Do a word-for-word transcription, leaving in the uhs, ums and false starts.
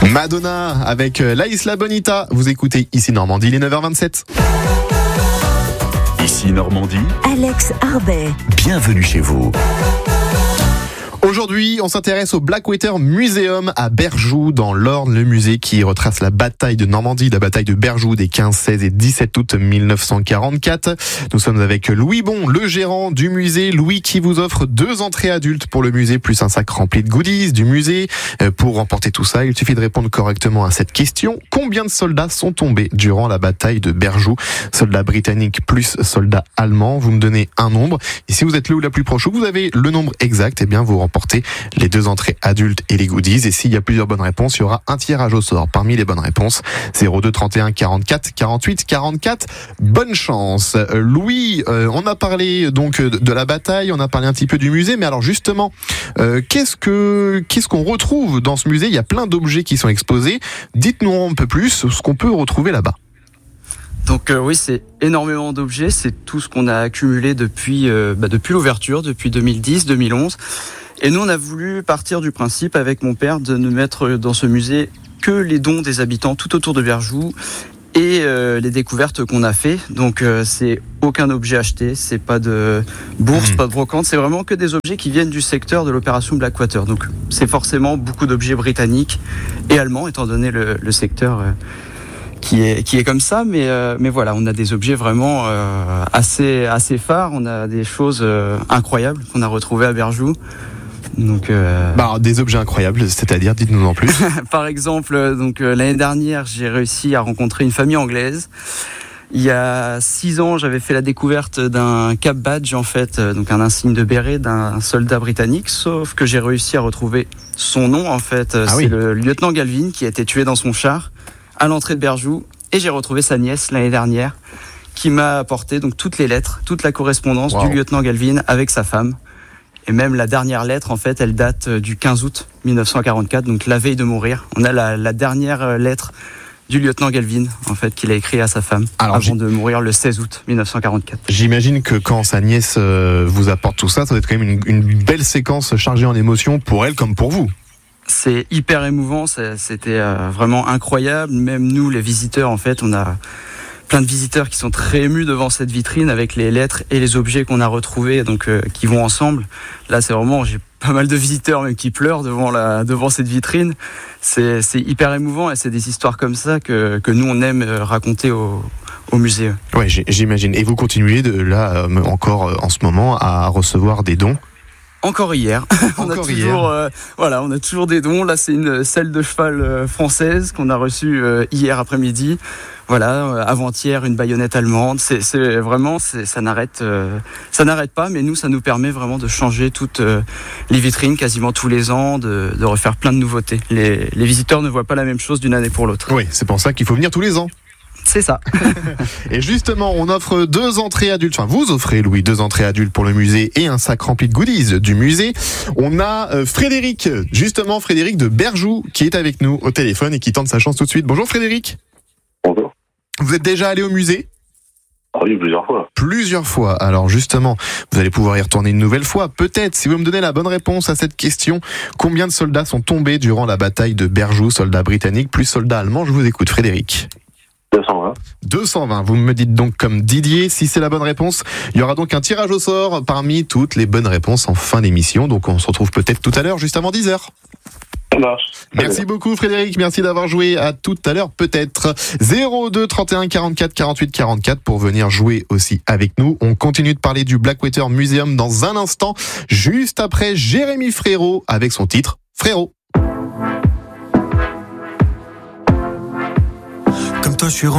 Madonna avec La Isla Bonita. Vous écoutez Ici Normandie, il est neuf heures vingt-sept. Ici Normandie, Alex Arbet. Bienvenue chez vous. Aujourd'hui, on s'intéresse au Blackwater Museum à Berjoux, dans l'Orne, le musée qui retrace la bataille de Normandie, la bataille de Berjoux des quinze, seize et dix-sept août mille neuf cent quarante-quatre. Nous sommes avec Louis Bon, le gérant du musée. Louis qui vous offre deux entrées adultes pour le musée, plus un sac rempli de goodies du musée. Pour remporter tout ça, il suffit de répondre correctement à cette question. Combien de soldats sont tombés durant la bataille de Berjoux? Soldats britanniques plus soldats allemands. Vous me donnez un nombre. Et si vous êtes le ou la plus proche, ou vous avez le nombre exact, eh bien, vous remportez les deux entrées adultes et les goodies. Et s'il y a plusieurs bonnes réponses, il y aura un tirage au sort parmi les bonnes réponses. zéro deux trente et un quarante-quatre quarante-huit quarante-quatre. Bonne chance. Louis, euh, on a parlé donc de la bataille, on a parlé un petit peu du musée, mais alors justement, euh, qu'est-ce que qu'est-ce qu'on retrouve dans ce musée? Il y a plein d'objets qui sont exposés. Dites-nous un peu plus ce qu'on peut retrouver là-bas. Donc euh, oui, c'est énormément d'objets, c'est tout ce qu'on a accumulé depuis euh, bah, depuis l'ouverture, depuis deux mille dix deux mille onze. Et nous, on a voulu partir du principe avec mon père de ne mettre dans ce musée que les dons des habitants tout autour de Berjoux et euh, les découvertes qu'on a fait. Donc euh, c'est aucun objet acheté, c'est pas de bourse, mmh. pas de brocante, c'est vraiment que des objets qui viennent du secteur de l'opération Blackwater. Donc c'est forcément beaucoup d'objets britanniques et allemands, étant donné le, le secteur euh, qui est qui est comme ça. Mais euh, mais voilà, on a des objets vraiment euh, assez assez phares. On a des choses euh, incroyables qu'on a retrouvées à Berjoux. Donc, euh... bah, des objets incroyables, c'est-à-dire, dites-nous en plus. Par exemple, donc euh, l'année dernière, j'ai réussi à rencontrer une famille anglaise. Il y a six ans, j'avais fait la découverte d'un cap badge, en fait, euh, donc un insigne de béret d'un soldat britannique, sauf que j'ai réussi à retrouver son nom, en fait. Euh, ah c'est oui. le lieutenant Galvin qui a été tué dans son char à l'entrée de Berjoux, et j'ai retrouvé sa nièce l'année dernière, qui m'a apporté donc toutes les lettres, toute la correspondance wow. du lieutenant Galvin avec sa femme. Et même la dernière lettre, en fait, elle date du quinze août mille neuf cent quarante-quatre, donc la veille de mourir. On a la, la dernière lettre du lieutenant Galvin, en fait, qu'il a écrit à sa femme Alors, avant j'ai... de mourir le seize août mille neuf cent quarante-quatre. J'imagine que quand sa nièce euh, vous apporte tout ça, ça doit être quand même une, une belle séquence chargée en émotions pour elle comme pour vous. C'est hyper émouvant, c'était vraiment incroyable. Même nous, les visiteurs, en fait, on a plein de visiteurs qui sont très émus devant cette vitrine avec les lettres et les objets qu'on a retrouvés, donc euh, qui vont ensemble. Là, c'est vraiment, j'ai pas mal de visiteurs même qui pleurent devant la devant cette vitrine. C'est c'est hyper émouvant et c'est des histoires comme ça que que nous on aime raconter au au musée. Ouais, j'imagine. Et vous continuez de là euh, encore euh, en ce moment à recevoir des dons. Encore hier. on Encore a toujours, euh, voilà, on a toujours des dons. Là, c'est une selle de cheval euh, française qu'on a reçue euh, hier après-midi. Voilà, euh, avant-hier, une baïonnette allemande. C'est, c'est vraiment, c'est, ça n'arrête, euh, ça n'arrête pas. Mais nous, ça nous permet vraiment de changer toutes euh, les vitrines quasiment tous les ans, de, de refaire plein de nouveautés. Les, les visiteurs ne voient pas la même chose d'une année pour l'autre. Oui, c'est pour ça qu'il faut venir tous les ans. C'est ça. Et justement, on offre deux entrées adultes. Enfin, vous offrez, Louis, deux entrées adultes pour le musée et un sac rempli de goodies du musée. On a euh, Frédéric, justement Frédéric de Berjoux, qui est avec nous au téléphone et qui tente sa chance tout de suite. Bonjour Frédéric. Bonjour. Vous êtes déjà allé au musée ? Ah oui, plusieurs fois. Plusieurs fois. Alors justement, vous allez pouvoir y retourner une nouvelle fois. Peut-être, si vous me donnez la bonne réponse à cette question, combien de soldats sont tombés durant la bataille de Berjoux, soldats britanniques plus soldats allemands ? Je vous écoute, Frédéric. deux cent vingt. deux cent vingt. Vous me dites donc comme Didier, si c'est la bonne réponse, il y aura donc un tirage au sort parmi toutes les bonnes réponses en fin d'émission. Donc on se retrouve peut-être tout à l'heure, juste avant dix heures. Ça marche. Merci beaucoup Frédéric, merci d'avoir joué. À tout à l'heure peut-être. zéro deux trente et un quarante-quatre quarante-huit quarante-quatre pour venir jouer aussi avec nous. On continue de parler du Blackwater Museum dans un instant, juste après Jérémy Frérot avec son titre Frérot. Comme toi, je suis